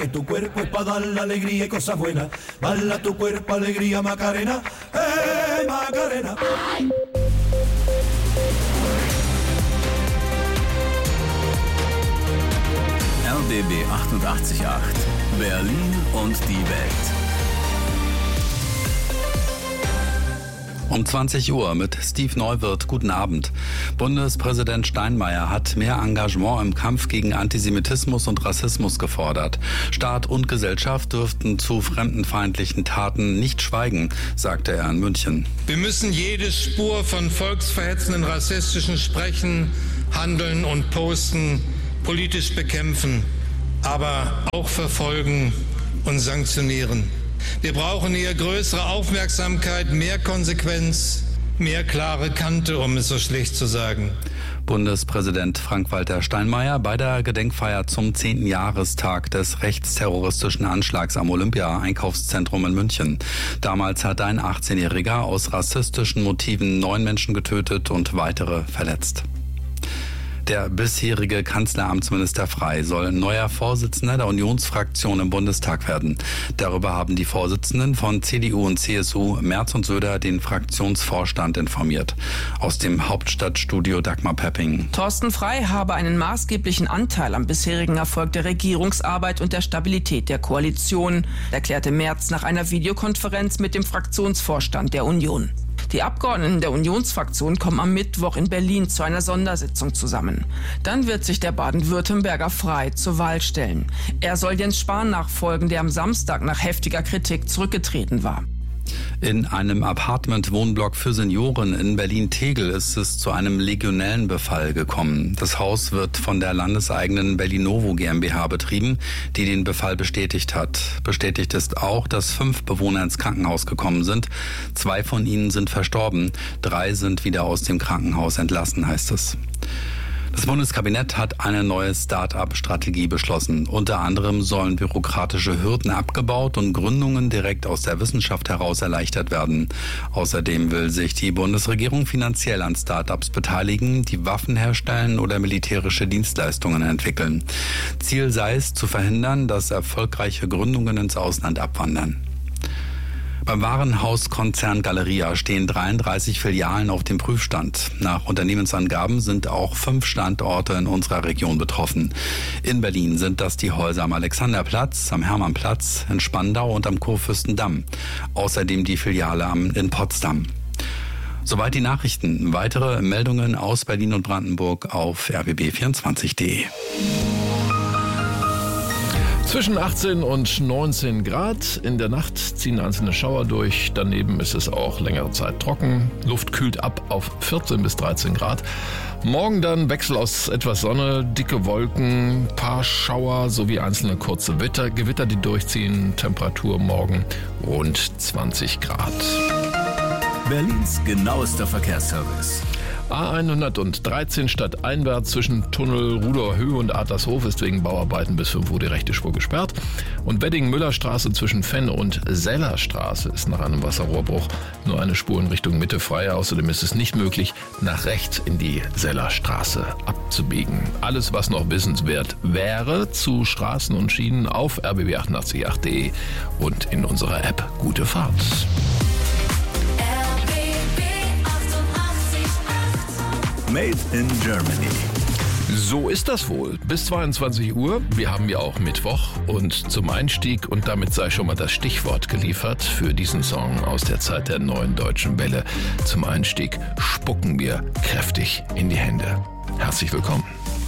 Que tu cuerpo es para dar la alegría y cosas buenas. Bala tu cuerpo, alegría, Macarena. Macarena. RBB 88.8. Berlin und die Welt. Um 20 Uhr mit Steve Neuwirth. Guten Abend. Bundespräsident Steinmeier hat mehr Engagement im Kampf gegen Antisemitismus und Rassismus gefordert. Staat und Gesellschaft dürften zu fremdenfeindlichen Taten nicht schweigen, sagte er in München. Wir müssen jede Spur von volksverhetzenden, rassistischen Sprechen, Handeln und Posten politisch bekämpfen, aber auch verfolgen und sanktionieren. Wir brauchen hier größere Aufmerksamkeit, mehr Konsequenz, mehr klare Kante, um es so schlicht zu sagen. Bundespräsident Frank-Walter Steinmeier bei der Gedenkfeier zum 10. Jahrestag des rechtsterroristischen Anschlags am Olympia-Einkaufszentrum in München. Damals hat ein 18-Jähriger aus rassistischen Motiven 9 Menschen getötet und weitere verletzt. Der bisherige Kanzleramtsminister Frey soll neuer Vorsitzender der Unionsfraktion im Bundestag werden. Darüber haben die Vorsitzenden von CDU und CSU, Merz und Söder, den Fraktionsvorstand informiert. Aus dem Hauptstadtstudio Dagmar Pepping. Thorsten Frey habe einen maßgeblichen Anteil am bisherigen Erfolg der Regierungsarbeit und der Stabilität der Koalition, erklärte Merz nach einer Videokonferenz mit dem Fraktionsvorstand der Union. Die Abgeordneten der Unionsfraktion kommen am Mittwoch in Berlin zu einer Sondersitzung zusammen. Dann wird sich der Baden-Württemberger Frey zur Wahl stellen. Er soll Jens Spahn nachfolgen, der am Samstag nach heftiger Kritik zurückgetreten war. In einem Apartment-Wohnblock für Senioren in Berlin-Tegel ist es zu einem Legionellenbefall gekommen. Das Haus wird von der landeseigenen Berlinovo GmbH betrieben, die den Befall bestätigt hat. Bestätigt ist auch, dass 5 Bewohner ins Krankenhaus gekommen sind. 2 von ihnen sind verstorben. 3 sind wieder aus dem Krankenhaus entlassen, heißt es. Das Bundeskabinett hat eine neue Start-up-Strategie beschlossen. Unter anderem sollen bürokratische Hürden abgebaut und Gründungen direkt aus der Wissenschaft heraus erleichtert werden. Außerdem will sich die Bundesregierung finanziell an Start-ups beteiligen, die Waffen herstellen oder militärische Dienstleistungen entwickeln. Ziel sei es, zu verhindern, dass erfolgreiche Gründungen ins Ausland abwandern. Beim Warenhauskonzern Galeria stehen 33 Filialen auf dem Prüfstand. Nach Unternehmensangaben sind auch 5 Standorte in unserer Region betroffen. In Berlin sind das die Häuser am Alexanderplatz, am Hermannplatz, in Spandau und am Kurfürstendamm. Außerdem die Filiale in Potsdam. Soweit die Nachrichten. Weitere Meldungen aus Berlin und Brandenburg auf rbb24.de. Zwischen 18 und 19 Grad. In der Nacht ziehen einzelne Schauer durch. Daneben ist es auch längere Zeit trocken. Luft kühlt ab auf 14 bis 13 Grad. Morgen dann Wechsel aus etwas Sonne, dicke Wolken, paar Schauer sowie einzelne kurze Gewitter, die durchziehen. Temperatur morgen rund 20 Grad. Berlins genauester Verkehrsservice. A113 stadteinwärts zwischen Tunnel Ruderhöhe und Adlershof ist wegen Bauarbeiten bis 5 Uhr die rechte Spur gesperrt. Und Wedding-Müller-Straße zwischen Fenn und Sellerstraße ist nach einem Wasserrohrbruch nur eine Spur in Richtung Mitte frei. Außerdem ist es nicht möglich, nach rechts in die Sellerstraße abzubiegen. Alles, was noch wissenswert wäre zu Straßen und Schienen auf rbb888.de und in unserer App. Gute Fahrt! Made in Germany. So ist das wohl. Bis 22 Uhr. Wir haben ja auch Mittwoch. Und zum Einstieg, und damit sei schon mal das Stichwort geliefert für diesen Song aus der Zeit der neuen deutschen Welle. Zum Einstieg spucken wir kräftig in die Hände. Herzlich willkommen.